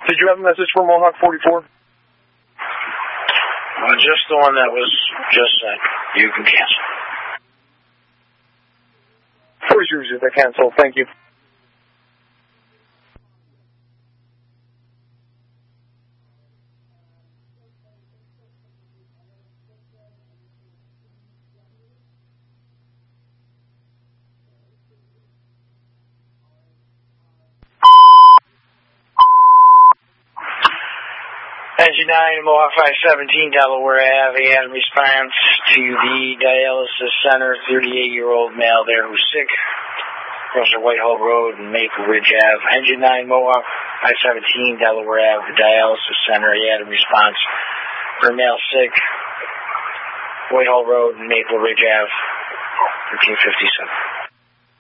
Did you have a message for Mohawk 44? Just the one that was just sent. You can cancel. 40 they cancel. Thank you. Engine 9, Mohawk 517, Delaware Ave, had a response to the dialysis center, 38-year-old male there who's sick, across the Whitehall Road and Maple Ridge Ave. Engine 9, Mohawk 517, Delaware Ave, the dialysis center, he had a response for a male sick, Whitehall Road and Maple Ridge Ave, 1357.